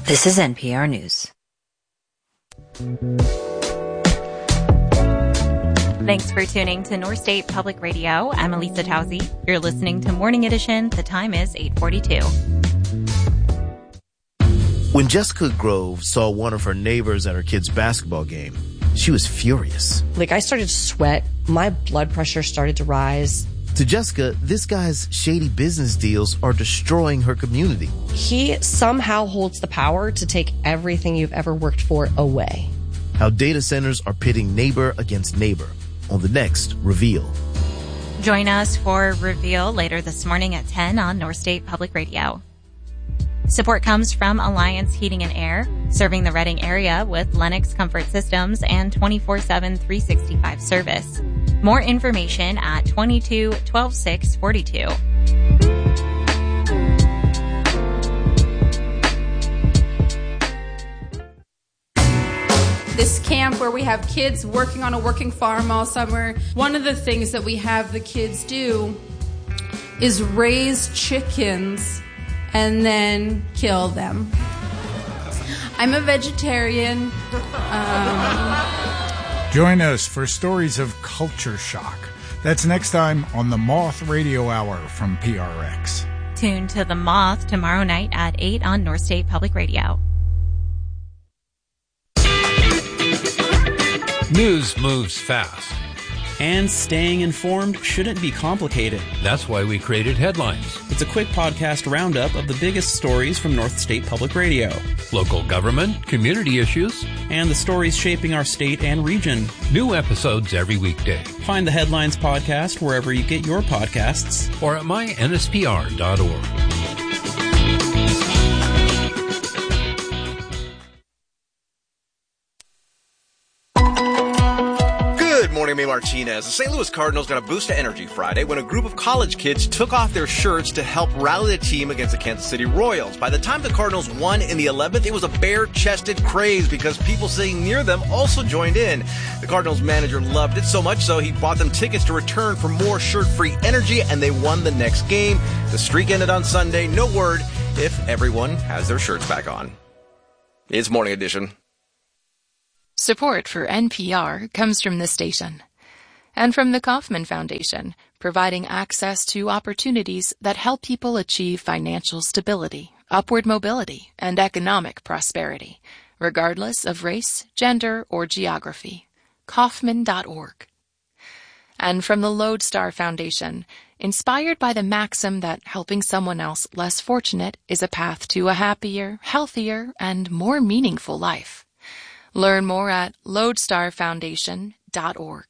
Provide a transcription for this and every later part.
This is NPR News. Thanks for tuning to North State Public Radio. I'm Elisa Tausi. You're listening to Morning Edition. The time is 8:42. When Jessica Grove saw one of her neighbors at her kid's basketball game, she was furious. I started to sweat. My blood pressure started to rise. To Jessica, this guy's shady business deals are destroying her community. He somehow holds the power to take everything you've ever worked for away. How data centers are pitting neighbor against neighbor on the next Reveal. Join us for Reveal later this morning at 10 on North State Public Radio. Support comes from Alliance Heating and Air, serving the Reading area with Lennox Comfort Systems and 24/7 365 service. More information at 22-12-6-42. This camp where we have kids working on a working farm all summer, one of the things that we have the kids do is raise chickens and then kill them. I'm a vegetarian. Join us for stories of culture shock. That's next time on the Moth Radio Hour from PRX. Tune to The Moth tomorrow night at 8 on North State Public Radio. News moves fast. And staying informed shouldn't be complicated. That's why we created Headlines. It's a quick podcast roundup of the biggest stories from North State Public Radio. Local government, community issues, and the stories shaping our state and region. New episodes every weekday. Find the Headlines podcast wherever you get your podcasts. Or at mynspr.org. Good morning, May Martinez. The St. Louis Cardinals got a boost of energy Friday when a group of college kids took off their shirts to help rally the team against the Kansas City Royals. By the time the Cardinals won in the 11th, it was a bare-chested craze because people sitting near them also joined in. The Cardinals manager loved it so much so he bought them tickets to return for more shirt-free energy, and they won the next game. The streak ended on Sunday. No word if everyone has their shirts back on. It's Morning Edition. Support for NPR comes from this station and from the Kauffman Foundation, providing access to opportunities that help people achieve financial stability, upward mobility, and economic prosperity, regardless of race, gender, or geography. Kauffman.org. And from the Lodestar Foundation, inspired by the maxim that helping someone else less fortunate is a path to a happier, healthier, and more meaningful life. Learn more at lodestarfoundation.org.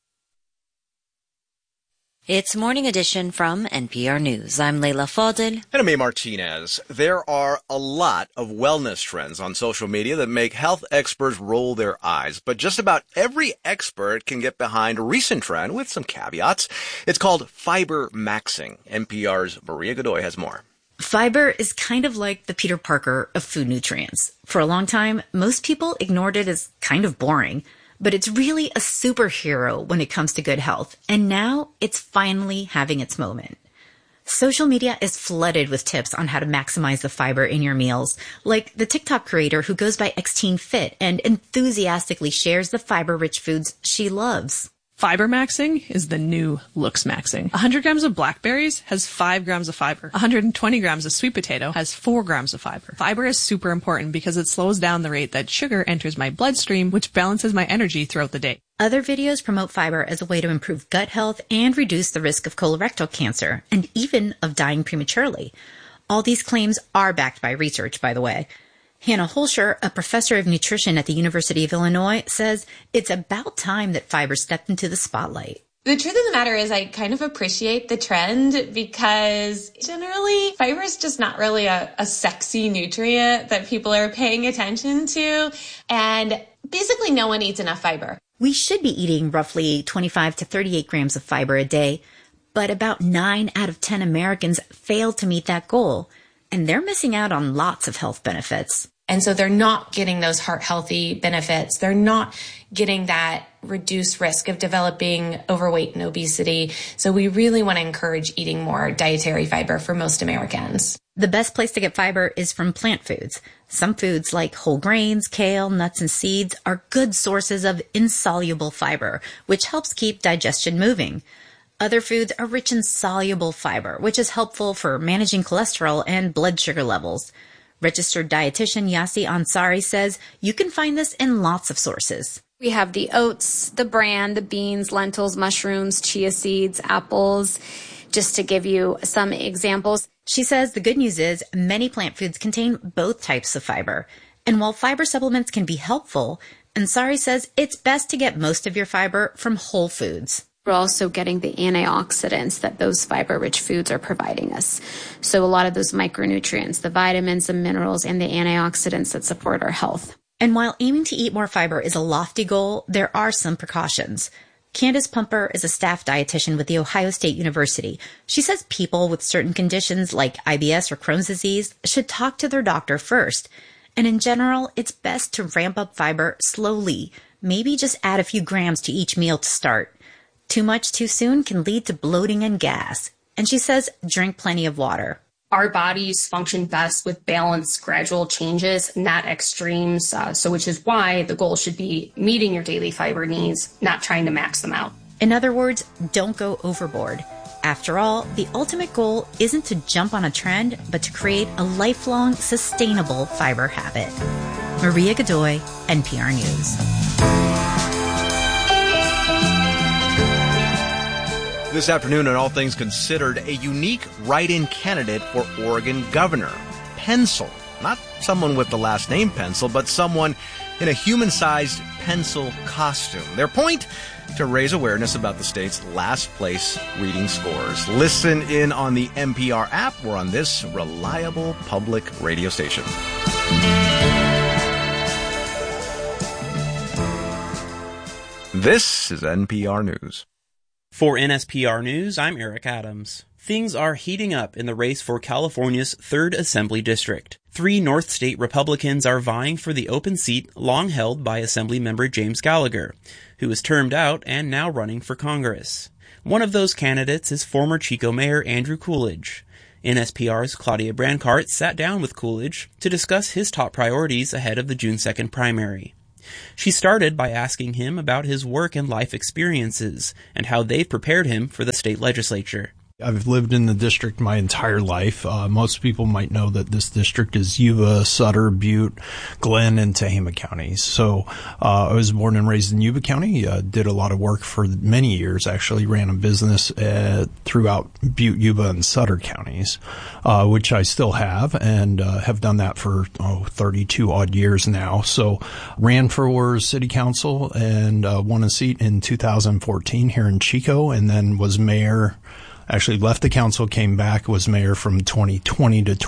It's Morning Edition from NPR News. I'm Leila Fadel. And I'm May Martinez. There are a lot of wellness trends on social media that make health experts roll their eyes. But just about every expert can get behind a recent trend with some caveats. It's called fiber maxing. NPR's Maria Godoy has more. Fiber is kind of like the Peter Parker of food nutrients. For a long time, most people ignored it as kind of boring, but it's really a superhero when it comes to good health. And now it's finally having its moment. Social media is flooded with tips on how to maximize the fiber in your meals, like the TikTok creator who goes by XTeenFit and enthusiastically shares the fiber-rich foods she loves. Fiber maxing is the new looks maxing. 100 grams of blackberries has 5 grams of fiber. 120 grams of sweet potato has 4 grams of fiber. Fiber is super important because it slows down the rate that sugar enters my bloodstream, which balances my energy throughout the day. Other videos promote fiber as a way to improve gut health and reduce the risk of colorectal cancer, and even of dying prematurely. All these claims are backed by research, by the way. Hannah Holscher, a professor of nutrition at the University of Illinois, says it's about time that fiber stepped into the spotlight. The truth of the matter is I kind of appreciate the trend because generally fiber is just not really a sexy nutrient that people are paying attention to. And basically no one eats enough fiber. We should be eating roughly 25 to 38 grams of fiber a day, but about 9 out of 10 Americans fail to meet that goal. And they're missing out on lots of health benefits. And so they're not getting those heart healthy benefits. They're not getting that reduced risk of developing overweight and obesity. So we really want to encourage eating more dietary fiber for most Americans. The best place to get fiber is from plant foods. Some foods like whole grains, kale, nuts, and seeds are good sources of insoluble fiber, which helps keep digestion moving. Other foods are rich in soluble fiber, which is helpful for managing cholesterol and blood sugar levels. Registered dietitian Yasi Ansari says you can find this in lots of sources. We have the oats, the bran, the beans, lentils, mushrooms, chia seeds, apples, just to give you some examples. She says the good news is many plant foods contain both types of fiber. And while fiber supplements can be helpful, Ansari says it's best to get most of your fiber from whole foods. We're also getting the antioxidants that those fiber-rich foods are providing us. So a lot of those micronutrients, the vitamins, the minerals, and the antioxidants that support our health. And while aiming to eat more fiber is a lofty goal, there are some precautions. Candace Pumper is a staff dietitian with The Ohio State University. She says people with certain conditions like IBS or Crohn's disease should talk to their doctor first. And in general, it's best to ramp up fiber slowly. Maybe just add a few grams to each meal to start. Too much too soon can lead to bloating and gas. And she says drink plenty of water. Our bodies function best with balanced, gradual changes, not extremes. Which is why the goal should be meeting your daily fiber needs, not trying to max them out. In other words, don't go overboard. After all, the ultimate goal isn't to jump on a trend, but to create a lifelong, sustainable fiber habit. Maria Godoy, NPR News. This afternoon, on All Things Considered, a unique write-in candidate for Oregon governor, Pencil. Not someone with the last name Pencil, but someone in a human-sized pencil costume. Their point? To raise awareness about the state's last place reading scores. Listen in on the NPR app or on this reliable public radio station. This is NPR News. For NSPR News, I'm Eric Adams. Things are heating up in the race for California's 3rd Assembly District. 3 North State Republicans are vying for the open seat long held by Assemblymember James Gallagher, who is termed out and now running for Congress. One of those candidates is former Chico Mayor Andrew Coolidge. NSPR's Claudia Brancart sat down with Coolidge to discuss his top priorities ahead of the June 2nd primary. She started by asking him about his work and life experiences and how they've prepared him for the state legislature. I've lived in the district my entire life. Most people might know that this district is Yuba, Sutter, Butte, Glenn, and Tehama counties. So I was born and raised in Yuba County, did a lot of work for many years, actually ran a business throughout Butte, Yuba, and Sutter counties, which I still have and have done that for 32 odd years now. So ran for city council and won a seat in 2014 here in Chico, and then was mayor. Actually left the council, came back, was mayor from 2020 to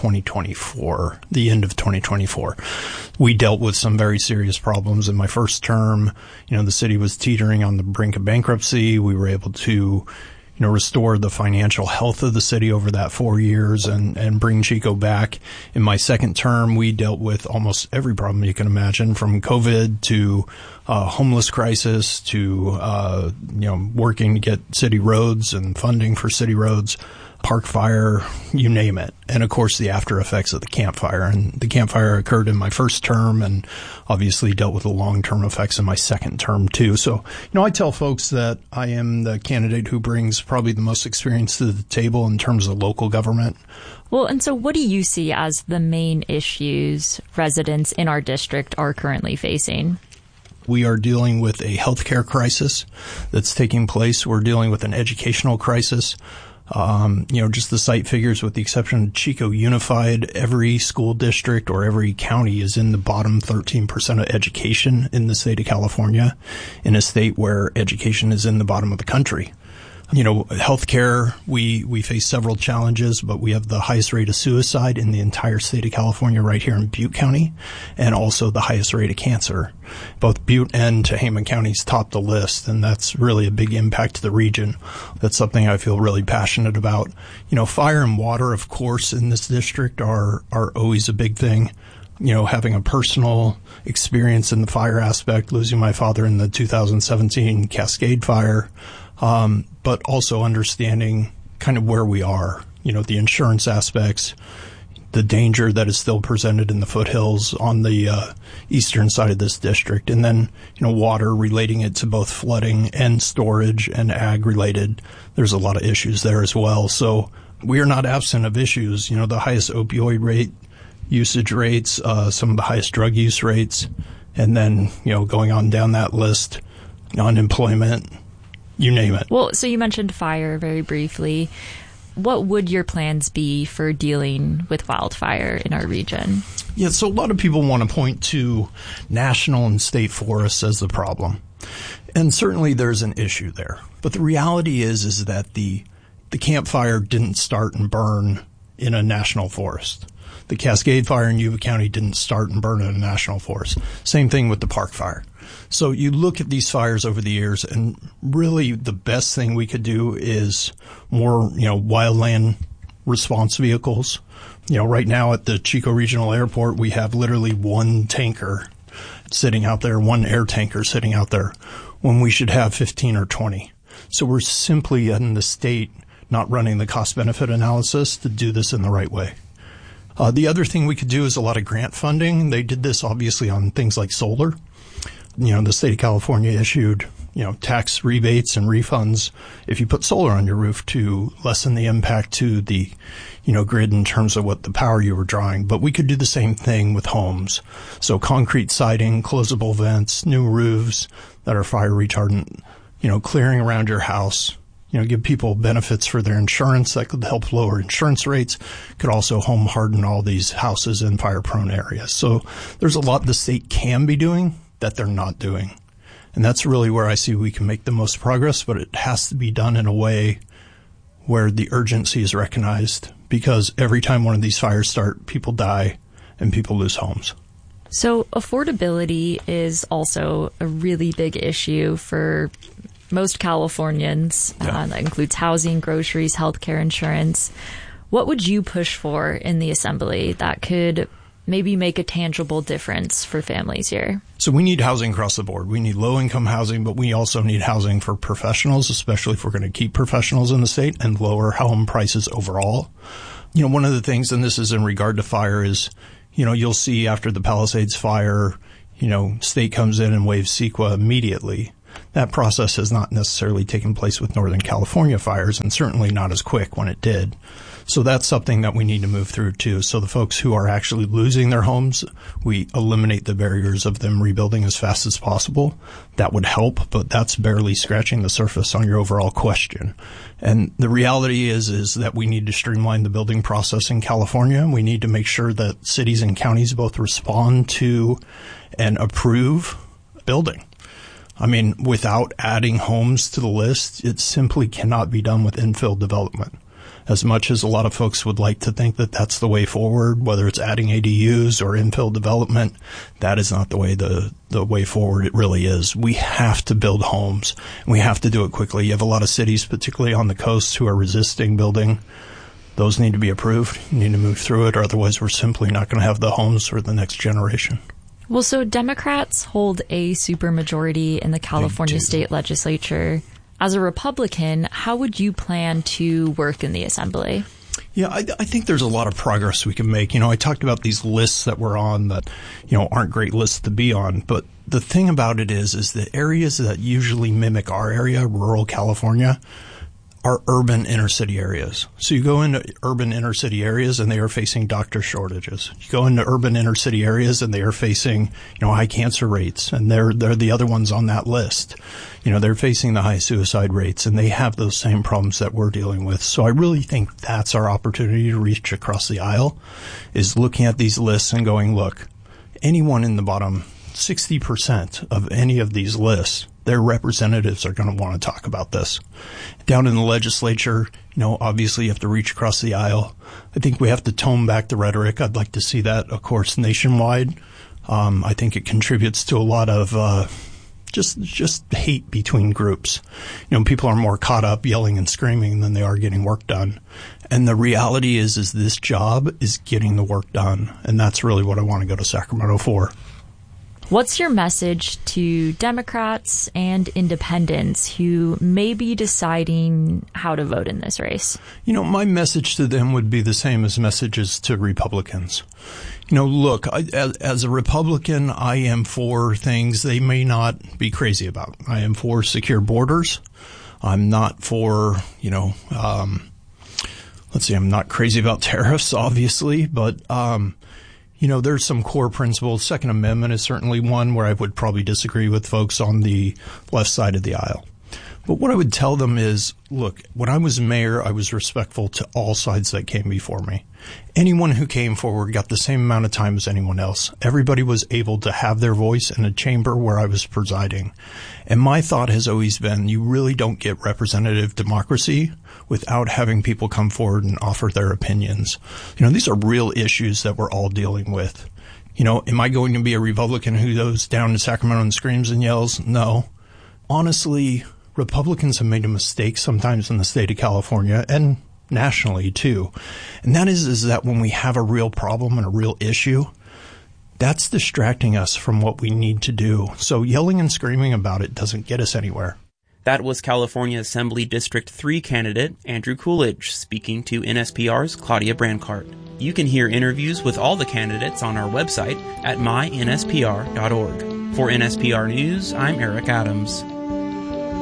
2024, the end of 2024. We dealt with some very serious problems in my first term. The city was teetering on the brink of bankruptcy. We were able to, restore the financial health of the city over that 4 years and bring Chico back. In my second term, we dealt with almost every problem you can imagine, from COVID to homeless crisis to, working to get city roads and funding for city roads, park fire, you name it. And of course, the after effects of the Camp Fire. And the Camp Fire occurred in my first term and obviously dealt with the long-term effects in my second term too. So, I tell folks that I am the candidate who brings probably the most experience to the table in terms of local government. Well, and so what do you see as the main issues residents in our district are currently facing? We are dealing with a healthcare crisis that's taking place. We're dealing with an educational crisis. Just the site figures, with the exception of Chico Unified, every school district or every county is in the bottom 13% of education in the state of California, in a state where education is in the bottom of the country. Healthcare, we face several challenges, but we have the highest rate of suicide in the entire state of California right here in Butte County, and also the highest rate of cancer. Both Butte and Tehama counties top the list, and that's really a big impact to the region. That's something I feel really passionate about. Fire and water, of course, in this district are always a big thing. having a personal experience in the fire aspect, losing my father in the 2017 Cascade Fire, but also understanding kind of where we are, the insurance aspects, the danger that is still presented in the foothills on the eastern side of this district, and then, water, relating it to both flooding and storage and ag related. There's a lot of issues there as well. So we are not absent of issues. The highest opioid rate usage rates, some of the highest drug use rates, and then, going on down that list, unemployment, you name it. Well, so you mentioned fire very briefly. What would your plans be for dealing with wildfire in our region? Yeah, so a lot of people want to point to national and state forests as the problem. And certainly there's an issue there. But the reality is that the Camp Fire didn't start and burn in a national forest. The Cascade Fire in Yuba County didn't start and burn in a national forest. Same thing with the Park Fire. So you look at these fires over the years, and really the best thing we could do is more, wildland response vehicles. Right now at the Chico Regional Airport, we have literally one tanker sitting out there, one air tanker sitting out there, when we should have 15 or 20. So we're simply in the state not running the cost-benefit analysis to do this in the right way. The other thing we could do is a lot of grant funding. They did this obviously on things like solar. The state of California issued, tax rebates and refunds if you put solar on your roof to lessen the impact to the, grid in terms of what the power you were drawing. But we could do the same thing with homes. So concrete siding, closable vents, new roofs that are fire retardant, clearing around your house, give people benefits for their insurance that could help lower insurance rates, could also home harden all these houses in fire-prone areas. So there's a lot the state can be doing that they're not doing. And that's really where I see we can make the most progress, but it has to be done in a way where the urgency is recognized, because every time one of these fires start, people die and people lose homes. So affordability is also a really big issue for most Californians. Yeah. That includes housing, groceries, healthcare, insurance. What would you push for in the assembly that could maybe make a tangible difference for families here? So we need housing across the board. We need low-income housing, but we also need housing for professionals, especially if we're going to keep professionals in the state, and lower home prices overall. One of the things, and this is in regard to fire, is, you'll see after the Palisades fire, state comes in and waives CEQA immediately. That process has not necessarily taken place with Northern California fires, and certainly not as quick when it did. So that's something that we need to move through too. So the folks who are actually losing their homes, we eliminate the barriers of them rebuilding as fast as possible. That would help, but that's barely scratching the surface on your overall question. And the reality is that we need to streamline the building process in California. We need to make sure that cities and counties both respond to and approve building. Without adding homes to the list, it simply cannot be done with infill development. As much as a lot of folks would like to think that that's the way forward, whether it's adding ADUs or infill development, that is not the way forward. It really is. We have to build homes, and we have to do it quickly. You have a lot of cities, particularly on the coast, who are resisting building. Those need to be approved. You need to move through it, or otherwise we're simply not going to have the homes for the next generation. Well, so Democrats hold a supermajority in the California state legislature. As a Republican, how would you plan to work in the assembly? Yeah, I think there's a lot of progress we can make. I talked about these lists that we're on that, aren't great lists to be on. But the thing about it is the areas that usually mimic our area, rural California, are urban inner city areas. So you go into urban inner city areas and they are facing doctor shortages. You go into urban inner city areas and they are facing, high cancer rates, and they're the other ones on that list. They're facing the high suicide rates, and they have those same problems that we're dealing with. So I really think that's our opportunity to reach across the aisle, is looking at these lists and going, look, anyone in the bottom 60% of any of these lists, their representatives are going to want to talk about this. Down in the legislature, obviously you have to reach across the aisle. I think we have to tone back the rhetoric. I'd like to see that, of course, nationwide. I think it contributes to a lot of just hate between groups. People are more caught up yelling and screaming than they are getting work done. And the reality is this job is getting the work done. And that's really what I want to go to Sacramento for. What's your message to Democrats and independents who may be deciding how to vote in this race? You know, my message to them would be the same as messages to Republicans. You know, look, as a Republican, I am for things they may not be crazy about. I am for secure borders. I'm not for, I'm not crazy about tariffs, obviously, but, there's some core principles. Second Amendment is certainly one where I would probably disagree with folks on the left side of the aisle. But what I would tell them is, look, when I was mayor, I was respectful to all sides that came before me. Anyone who came forward got the same amount of time as anyone else. Everybody was able to have their voice in a chamber where I was presiding. And my thought has always been, you really don't get representative democracy without having people come forward and offer their opinions. These are real issues that we're all dealing with. Am I going to be a Republican who goes down to Sacramento and screams and yells? No. Honestly, Republicans have made a mistake sometimes in the state of California and nationally too. And that is that when we have a real problem and a real issue, that's distracting us from what we need to do. So yelling and screaming about it doesn't get us anywhere. That was California Assembly District 3 candidate Andrew Coolidge speaking to NSPR's Claudia Brancart. You can hear interviews with all the candidates on our website at mynspr.org. For NSPR News, I'm Eric Adams.